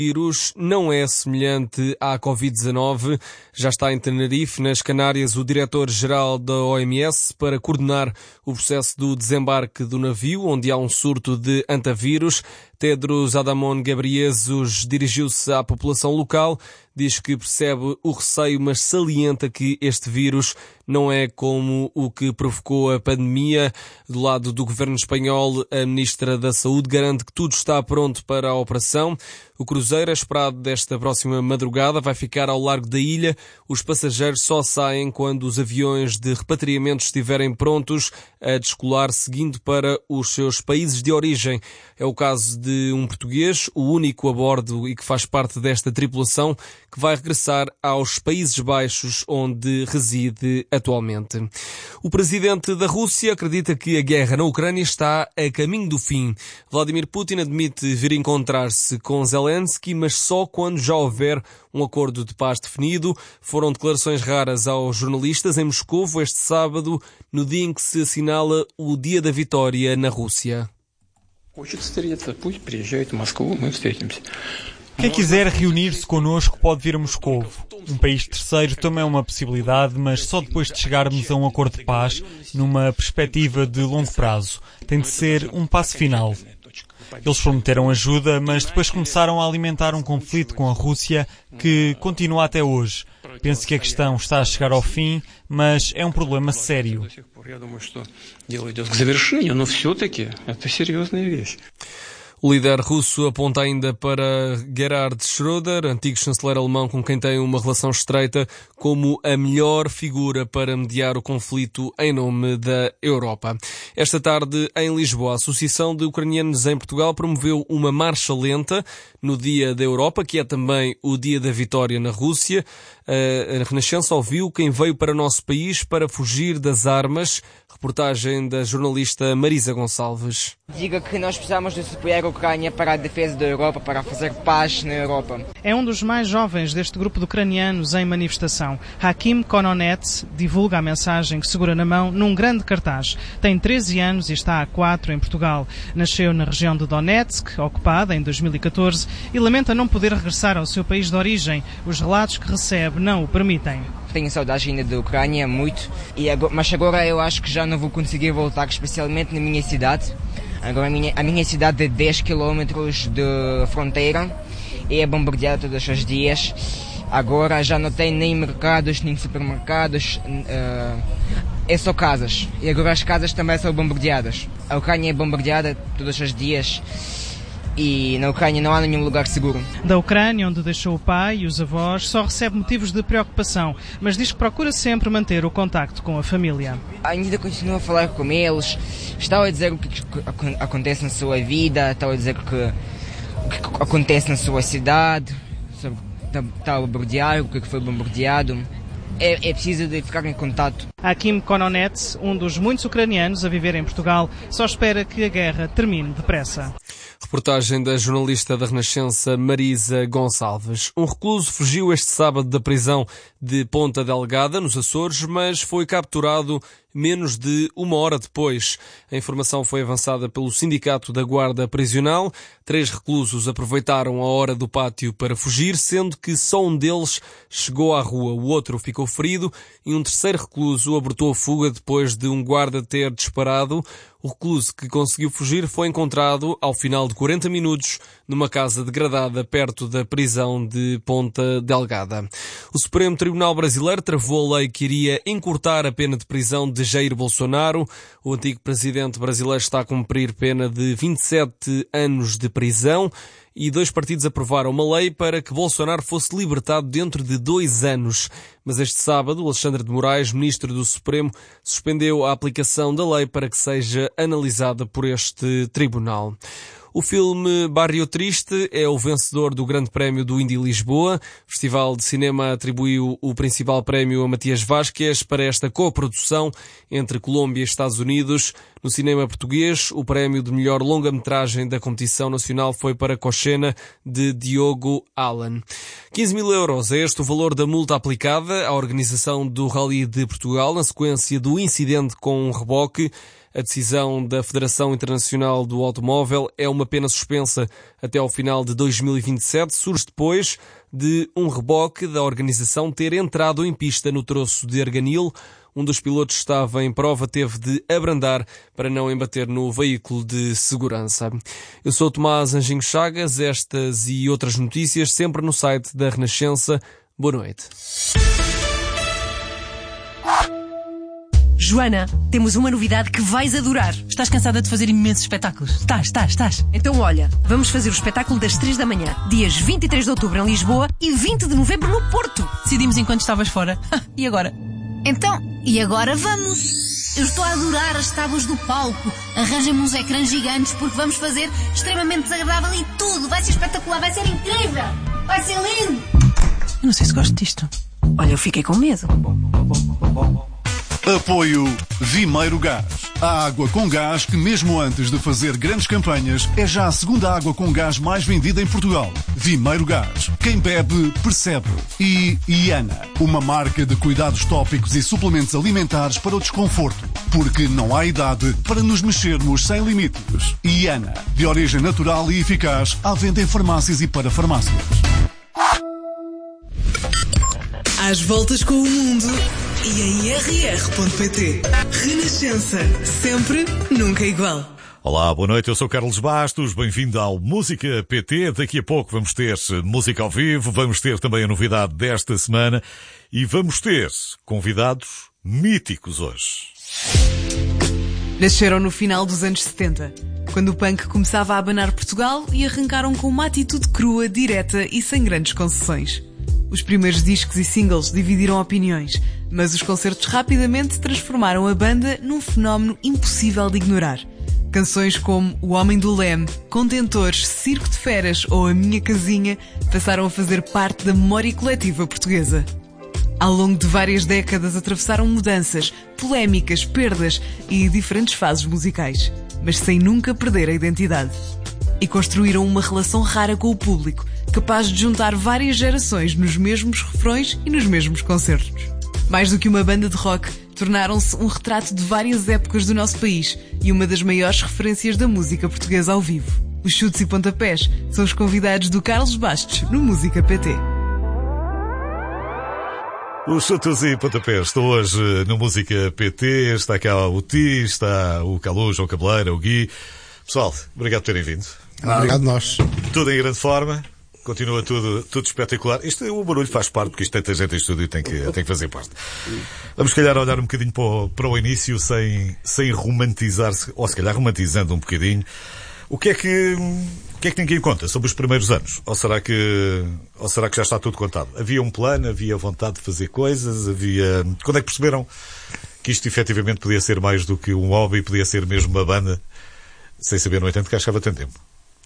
O vírus não é semelhante à Covid-19. Já está em Tenerife, nas Canárias, o diretor-geral da OMS para coordenar o processo do desembarque do navio, onde há um surto de antavírus. Tedros Adhanom Ghebreyesus dirigiu-se à população local, diz que percebe o receio, mas salienta que este vírus não é como o que provocou a pandemia. Do lado do governo espanhol, a ministra da Saúde garante que tudo está pronto para a operação. O cruzeiro é esperado desta próxima madrugada, vai ficar ao largo da ilha. Os passageiros só saem quando os aviões de repatriamento estiverem prontos a descolar, seguindo para os seus países de origem. É o caso de um português, o único a bordo e que faz parte desta tripulação, que vai regressar aos Países Baixos, onde reside atualmente. O presidente da Rússia acredita que a guerra na Ucrânia está a caminho do fim. Vladimir Putin admite vir encontrar-se com Zelensky, mas só quando já houver um acordo de paz definido. Foram declarações raras aos jornalistas em Moscovo este sábado, no dia em que se assinala o Dia da Vitória na Rússia. Quem quiser reunir-se connosco pode vir a Moscovo. Um país terceiro também é uma possibilidade, mas só depois de chegarmos a um acordo de paz, numa perspectiva de longo prazo. Tem de ser um passo final. Eles prometeram ajuda, mas depois começaram a alimentar um conflito com a Rússia que continua até hoje. Penso que a questão está a chegar ao fim, mas é um problema sério. O líder russo aponta ainda para Gerhard Schröder, antigo chanceler alemão com quem tem uma relação estreita, como a melhor figura para mediar o conflito em nome da Europa. Esta tarde, em Lisboa, a Associação de Ucranianos em Portugal promoveu uma marcha lenta no Dia da Europa, que é também o Dia da Vitória na Rússia. A Renascença ouviu quem veio para o nosso país para fugir das armas. Reportagem da jornalista Marisa Gonçalves. Diga que nós precisamos de apoiar a Ucrânia para a defesa da Europa, para fazer paz na Europa. É um dos mais jovens deste grupo de ucranianos em manifestação. Hakim Kononets divulga a mensagem que segura na mão num grande cartaz. Tem 13 anos e está há 4 em Portugal. Nasceu na região de Donetsk, ocupada em 2014, e lamenta não poder regressar ao seu país de origem. Os relatos que recebe não o permitem. Tenho saudade ainda da Ucrânia, muito, mas agora eu acho que já não vou conseguir voltar, especialmente na minha cidade. Agora a minha cidade é 10 km de fronteira e é bombardeada todos os dias. Agora já não tem nem mercados, nem supermercados, é só casas. E agora as casas também são bombardeadas. A Ucrânia é bombardeada todos os dias. E na Ucrânia não há nenhum lugar seguro. Da Ucrânia, onde deixou o pai e os avós, só recebe motivos de preocupação, mas diz que procura sempre manter o contacto com a família. Ainda continua a falar com eles, está a dizer o que acontece na sua vida, está a dizer o que acontece na sua cidade, está a bombardear, o que foi bombardeado. É preciso de ficar em contato. Hakim Kononets, um dos muitos ucranianos a viver em Portugal, só espera que a guerra termine depressa. Reportagem da jornalista da Renascença Marisa Gonçalves. Um recluso fugiu este sábado da prisão de Ponta Delgada, nos Açores, mas foi capturado menos de uma hora depois. A informação foi avançada pelo Sindicato da Guarda Prisional. 3 reclusos aproveitaram a hora do pátio para fugir, sendo que só um deles chegou à rua. O outro ficou ferido e um terceiro recluso abortou a fuga depois de um guarda ter disparado. O recluso que conseguiu fugir foi encontrado ao final de 40 minutos numa casa degradada perto da prisão de Ponta Delgada. O Supremo Tribunal Brasileiro travou a lei que iria encurtar a pena de prisão de Jair Bolsonaro. O antigo presidente brasileiro está a cumprir pena de 27 anos de prisão e 2 partidos aprovaram uma lei para que Bolsonaro fosse libertado dentro de 2 anos. Mas este sábado, Alexandre de Moraes, ministro do Supremo, suspendeu a aplicação da lei para que seja analisada por este tribunal. O filme Barrio Triste é o vencedor do Grande Prémio do Indy Lisboa. O Festival de Cinema atribuiu o principal prémio a Matias Vázquez para esta coprodução entre Colômbia e Estados Unidos. No cinema português, o prémio de melhor longa-metragem da competição nacional foi para Cochena, de Diogo Allan. 15 mil euros é este o valor da multa aplicada à organização do Rally de Portugal na sequência do incidente com um reboque. A decisão da Federação Internacional do Automóvel é uma pena suspensa até ao final de 2027. Surge depois de um reboque da organização ter entrado em pista no troço de Arganil. Um dos pilotos estava em prova, teve de abrandar para não embater no veículo de segurança. Eu sou Tomás Anjinho Chagas, estas e outras notícias sempre no site da Renascença. Boa noite. Joana, temos uma novidade que vais adorar. Estás cansada de fazer imensos espetáculos? Estás. Então olha, vamos fazer o espetáculo das 3 da manhã, dias 23 de outubro em Lisboa e 20 de novembro no Porto. Decidimos enquanto estavas fora. E agora? Então, e agora vamos? Eu estou a adorar as tábuas do palco. Arranjem-me uns ecrãs gigantes porque vamos fazer extremamente desagradável e tudo. Vai ser espetacular, vai ser incrível. Vai ser lindo. Eu não sei se gosto disto. Olha, eu fiquei com medo. Apoio Vimeiro Gás. A água com gás que, mesmo antes de fazer grandes campanhas, é já a segunda água com gás mais vendida em Portugal. Vimeiro Gás. Quem bebe, percebe. E Iana, uma marca de cuidados tópicos e suplementos alimentares para o desconforto. Porque não há idade para nos mexermos sem limites. Iana, de origem natural e eficaz, à venda em farmácias e para farmácias. Às voltas com o mundo e em rr.pt. Renascença, sempre, nunca igual. Olá, boa noite, eu sou Carlos Bastos, bem-vindo ao Música PT. Daqui a pouco vamos ter música ao vivo, vamos ter também a novidade desta semana e vamos ter convidados míticos hoje. Nasceram no final dos anos 70, quando o punk começava a abanar Portugal e arrancaram com uma atitude crua, direta e sem grandes concessões. Os primeiros discos e singles dividiram opiniões, mas os concertos rapidamente transformaram a banda num fenómeno impossível de ignorar. Canções como O Homem do Leme, Contentores, Circo de Feras ou A Minha Casinha passaram a fazer parte da memória coletiva portuguesa. Ao longo de várias décadas atravessaram mudanças, polémicas, perdas e diferentes fases musicais, mas sem nunca perder a identidade. E construíram uma relação rara com o público, capaz de juntar várias gerações nos mesmos refrões e nos mesmos concertos. Mais do que uma banda de rock, tornaram-se um retrato de várias épocas do nosso país e uma das maiores referências da música portuguesa ao vivo. Os Chutes e Pontapés são os convidados do Carlos Bastos no Música PT. Os Chutes e Pontapés estão hoje no Música PT. Está cá o Ti, está o Calu, João Cabeleira, o Gui. Pessoal, obrigado por terem vindo. Obrigado nós. Tudo em grande forma. Continua tudo espetacular. O barulho faz parte, porque isto tanta gente em estúdio tem que fazer parte. Vamos, se calhar, olhar um bocadinho para o início, sem romantizar-se, ou se calhar romantizando um bocadinho. O que é que ninguém conta sobre os primeiros anos? Ou será que já está tudo contado? Havia um plano, havia vontade de fazer coisas, Quando é que perceberam que isto efetivamente podia ser mais do que um hobby, podia ser mesmo uma banda, sem saber, no entanto, que achava tanto tempo?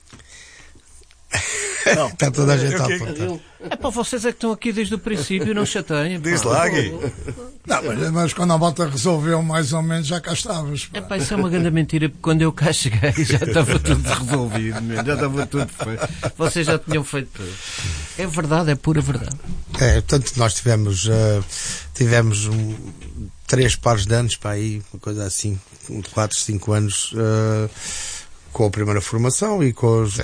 Não, está toda a gente a apontar. É para vocês é que estão aqui desde o princípio, não chateiem. Diz lá, Gui. Não, mas quando a volta resolveu, mais ou menos, já cá estavas. É pá, isso é uma grande mentira, porque quando eu cá cheguei já estava tudo resolvido, já estava tudo feito. Vocês já tinham feito tudo. É verdade, é pura verdade. Portanto, nós tivemos 3 pares de anos para aí, uma coisa assim, 4, 5 anos, com a primeira formação e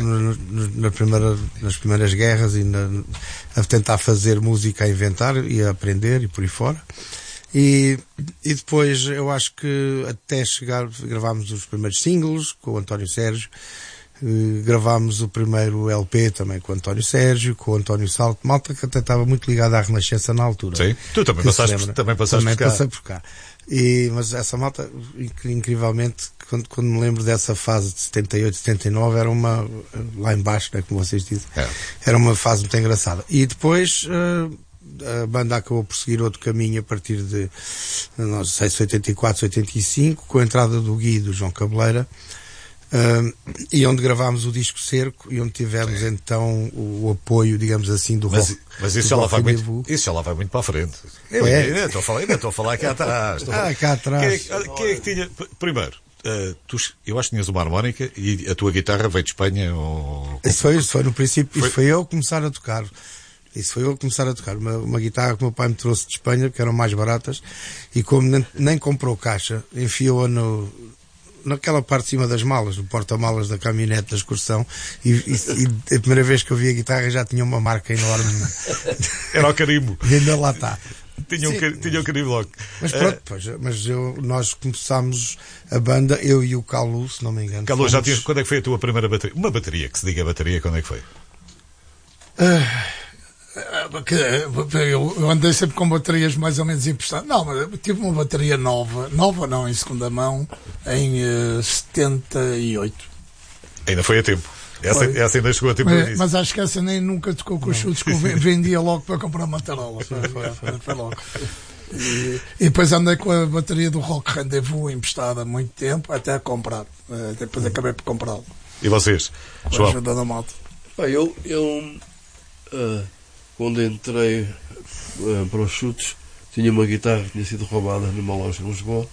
nas primeiras guerras e a tentar fazer música, a inventar e a aprender e por aí fora. E depois eu acho que até chegar, gravámos os primeiros singles com o António Sérgio, gravámos o primeiro LP também com o António Sérgio, com o António Salto, malta que até estava muito ligada à Renascença na altura. Sim, tu também passaste passei por cá. Mas essa malta, incrivelmente, quando me lembro dessa fase de 78, 79, era uma, lá em baixo, né, como vocês dizem, era uma fase muito engraçada. E depois a banda acabou por seguir outro caminho a partir de, não sei se 84, 85, com a entrada do Gui e do João Cabeleira, e onde gravámos o disco Cerco e onde tivemos então o apoio, digamos assim, do rock. Mas isso já lá vai muito para a frente. Ainda estou a falar cá atrás. Cá atrás. Quem é que tinha... Primeiro, eu acho que tinhas uma harmónica e a tua guitarra veio de Espanha? Isso foi no princípio, isso foi eu começar a tocar. Uma guitarra que o meu pai me trouxe de Espanha, que eram mais baratas, e como nem comprou caixa, enfiou-a naquela parte de cima das malas, do porta-malas da caminhonete da excursão, e a primeira vez que eu vi a guitarra já tinha uma marca enorme. Era o carimbo. E ainda lá está. Tinha o carimbo logo. Mas pronto, nós começámos a banda, eu e o Calu, se não me engano. Calu, quando é que foi a tua primeira bateria? Uma bateria, que se diga bateria, quando é que foi? Eu andei sempre com baterias mais ou menos emprestadas. Não, mas tive uma bateria nova não, em segunda mão, em 78. Ainda foi a tempo. Essa ainda chegou a tempo. Mas acho que essa nem nunca tocou com os chutes, que eu vendia logo para comprar Matarola. Foi logo. E depois andei com a bateria do Rock Rendezvous emprestada há muito tempo, até comprar. Depois acabei por comprá-lo. E vocês? Com João? a ajuda da malta. Eu quando entrei para os chutes, tinha uma guitarra que tinha sido roubada numa loja em Lisboa.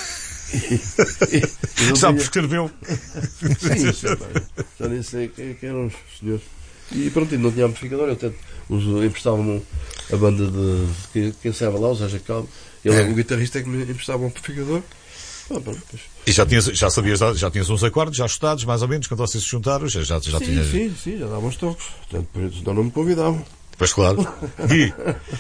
Já prescreveu? Sim, já nem sei quem eram os senhores. E pronto, não tinha amplificador. Eu emprestava-me a banda de quem estava lá, o Zé Jacalme. O guitarrista é que me emprestava um amplificador. E já tinhas uns acordes já ajustados, mais ou menos, quando vocês se juntaram? Já tinhas... Sim, já davam os toques. Portanto, por isso não me convidavam. Pois claro. Gui?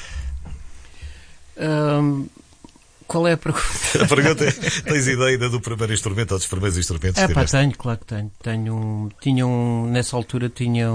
Qual é a pergunta? A pergunta é: tens ideia ainda do primeiro instrumento ou dos primeiros instrumentos que tiveste? Tenho, claro que tenho. Nessa altura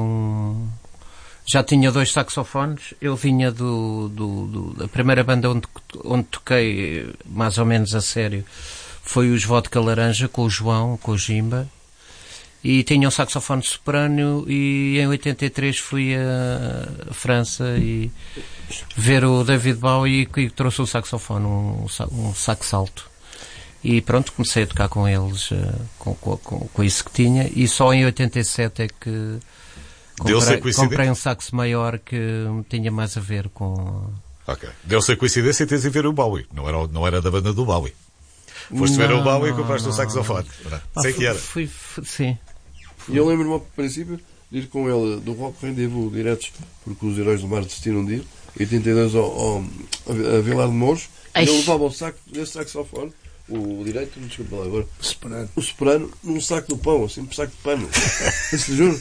já tinha 2 saxofones. Eu vinha da primeira banda onde toquei mais ou menos a sério. Foi os Vodka Laranja, com o João, com o Jimba. E tinha um saxofone soprano, e em 83 fui a França e ver o David Bowie, e trouxe um saxofone, um sax alto. E pronto, comecei a tocar com eles, com isso que tinha, e só em 87 é que comprei um sax maior que tinha mais a ver com... Ok. Deu-se a coincidência de teres de ver o Bowie. Não era da banda do Bowie. Foste ver o Bowie e compraste um saxofone. Sei que era. Sim. E eu lembro-me ao princípio de ir com ele do Rock Rendezvous diretos, porque os Heróis do Mar desistiram de ir, em 82 a Vilar de Mouros, e ele levava o saco desse saxofone, o direito, não desculpa lá agora, o soprano, num saco de pão, assim, um saco de pano. Isso, juro.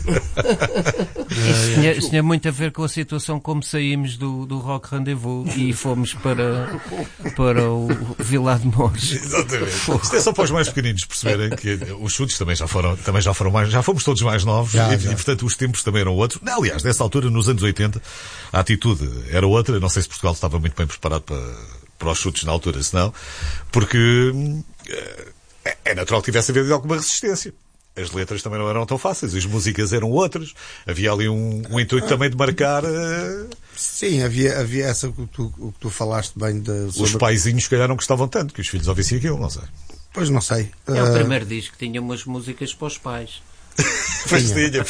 Isso tinha muito a ver com a situação como saímos do Rock Rendezvous e fomos para o Vilar de Mouros. Exatamente. Isto é só para os mais pequeninos perceberem que os chutes também já foram mais, já fomos todos mais novos e portanto os tempos também eram outros. Não, aliás, nessa altura, nos anos 80, a atitude era outra. Não sei se Portugal estava muito bem preparado para os chutes na altura, senão, porque é natural que tivesse havido alguma resistência. As letras também não eram tão fáceis, as músicas eram outras, havia ali um intuito também de marcar... Sim, havia essa o que tu falaste bem sobre... Os paizinhos se calhar não gostavam tanto que os filhos ouvissem aquilo, não sei. Pois não sei. É o primeiro disco que tinha umas músicas para os pais. Pois tinha.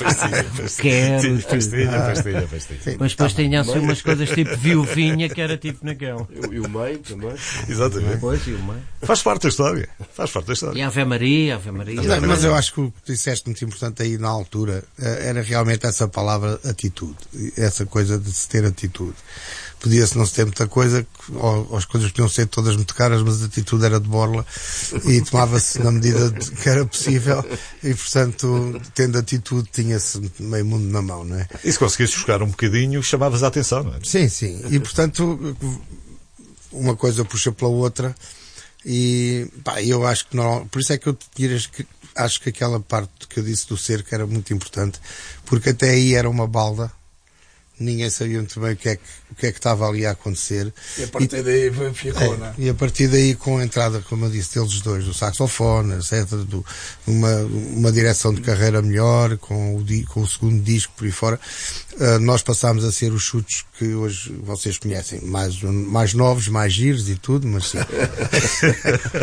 Mas depois tinha assim umas coisas tipo viuvinha, que era tipo naquela. E o Mãe também. Exatamente. Depois, e o Mãe. Faz parte da história. E a Ave Maria. Mas eu acho que o que tu disseste muito importante aí na altura era realmente essa palavra atitude. Essa coisa de se ter atitude. Podia-se não se ter muita coisa, ou as coisas podiam ser todas muito caras, mas a atitude era de borla e tomava-se na medida que era possível, e portanto, tendo atitude, tinha-se meio mundo na mão, não é? E se conseguisses buscar um bocadinho, chamavas a atenção, não é? Sim. E portanto, uma coisa puxa pela outra, e eu acho que não. Por isso é que eu acho que aquela parte que eu disse do cerco era muito importante, porque até aí era uma balda. Ninguém sabia muito bem o que é que estava ali a acontecer. E a partir daí ficou, não é? E a partir daí, com a entrada, como eu disse, deles dois, do saxofone, etc., uma direção de carreira melhor, com o segundo disco por aí fora, nós passámos a ser os chutes que hoje vocês conhecem, mais novos, mais giros e tudo, mas sim.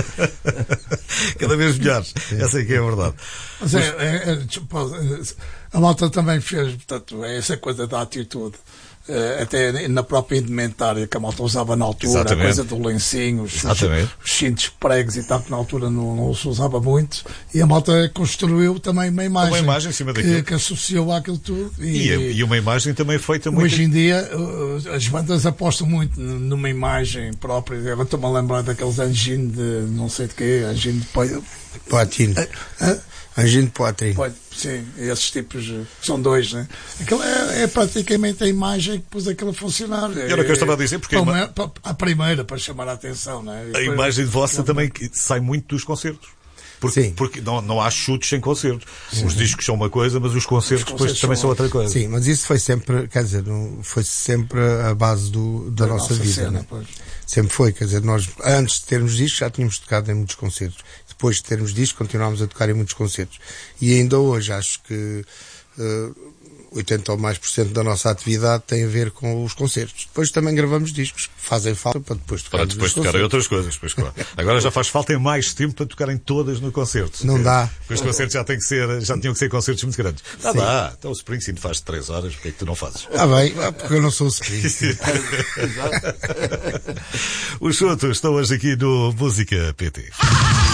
Cada vez melhores. Essa é que é a verdade. Mas A malta também fez, portanto, essa coisa da atitude. Até na própria indumentária que a malta usava na altura, Exatamente. a coisa do lencinho, os cintos pregos e tal, que na altura não se usava muito, e a malta construiu também uma imagem em cima daquilo. que associou àquilo tudo. E uma imagem também feita muito... Hoje em dia as bandas apostam muito numa imagem própria. Eu estou-me a lembrar daqueles Angine de não sei de quê, Angine de Poitin. Angine de Poitin. Sim, esses tipos, são dois, né? Aquilo é praticamente a imagem que pôs aquilo a funcionar. Era o que eu estava a dizer, porque a primeira, para chamar a atenção, né? A imagem vossa também sai muito dos concertos. Porque não há chutes sem concertos. Sim. Os discos são uma coisa, mas os concertos depois também são outra coisa. Sim, mas isso foi sempre, quer dizer, foi sempre a base da nossa vida. Cena, né? Sempre foi, quer dizer, nós antes de termos discos já tínhamos tocado em muitos concertos. Depois de termos discos continuámos a tocar em muitos concertos. E ainda hoje acho que 80% ou mais da nossa atividade tem a ver com os concertos. Depois também gravamos discos, fazem falta para depois tocar em outras coisas, pois claro. Agora já faz falta mais tempo para tocarem todas no concerto. Não dá. Porque os concertos já tinham que ser concertos muito grandes. Dá. Então o Springsteen faz 3 horas, porque é que tu não fazes? Bem, porque eu não sou o Springsteen. Os Chutos estão hoje aqui no Música PT.